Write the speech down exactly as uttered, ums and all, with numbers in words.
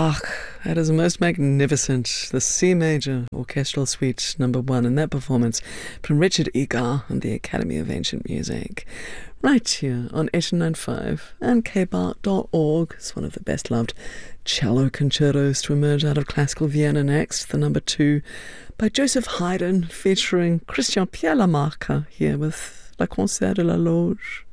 Bach, that is most magnificent. The C Major Orchestral Suite number one in that performance from Richard Egar and the Academy of Ancient Music. Right here on eight ninety-five and k bart dot org. It's one of the best loved cello concertos to emerge out of classical Vienna next, the number two by Joseph Haydn featuring Christian Pierre Lamarque here with La Concert de la Loge.